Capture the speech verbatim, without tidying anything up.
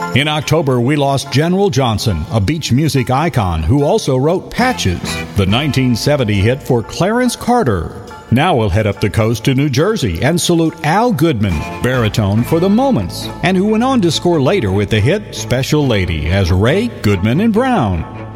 In October, we lost General Johnson, a beach music icon who also wrote Patches, the nineteen seventy hit for Clarence Carter. Now we'll head up the coast to New Jersey and salute Al Goodman, baritone for The Moments, and who went on to score later with the hit Special Lady as Ray Goodman and Brown.